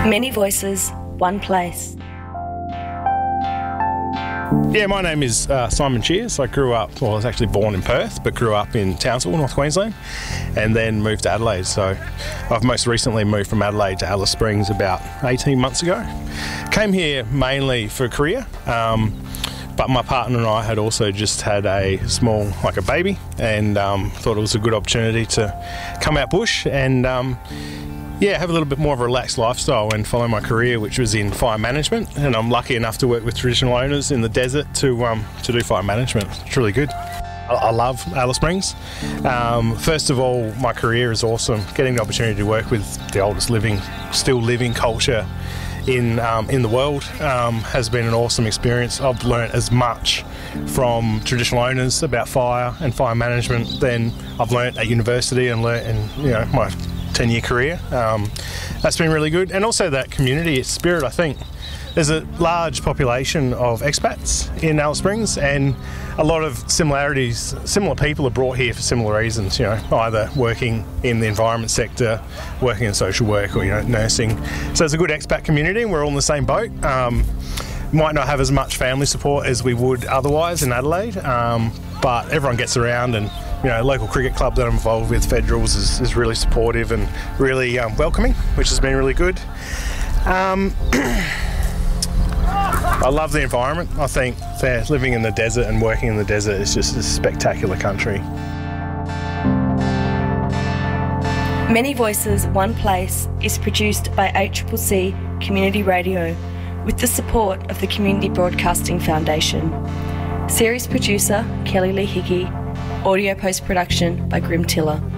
Many voices, one place. Yeah, my name is Simon Cheers. I was actually born in Perth, but grew up in Townsville, North Queensland, and then moved to Adelaide. So I've most recently moved from Adelaide to Alice Springs about 18 months ago. Came here mainly for career, but my partner and I had also just had a small, like a baby, and thought it was a good opportunity to come out bush and have a little bit more of a relaxed lifestyle and follow my career, which was in fire management. And I'm lucky enough to work with traditional owners in the desert to do fire management. It's really good. I love Alice Springs. First of all, my career is awesome. Getting the opportunity to work with the oldest still living culture in the world has been an awesome experience. I've learnt as much from traditional owners about fire and fire management than I've learnt at university and learnt in my 10-year career. That's been really good. And also that community spirit, I think. There's a large population of expats in Alice Springs, and a lot of similar people are brought here for similar reasons, either working in the environment sector, working in social work, or nursing. So it's a good expat community, and we're all in the same boat. Might not have as much family support as we would otherwise in Adelaide, but everyone gets around, and local cricket club that I'm involved with, Federals, is really supportive and really welcoming, which has been really good. I love the environment. I think living in the desert and working in the desert is just a spectacular country. Many Voices, One Place is produced by ACCC Community Radio with the support of the Community Broadcasting Foundation. Series producer Kelly Lee Hickey. Audio post-production by Grim Tiller.